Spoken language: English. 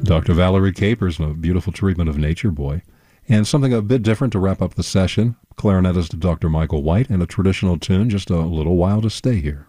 Dr. Valerie Capers, a beautiful treatment of Nature Boy. And something a bit different to wrap up the session, clarinetist Dr. Michael White, and a traditional tune, Just a Little While to Stay Here.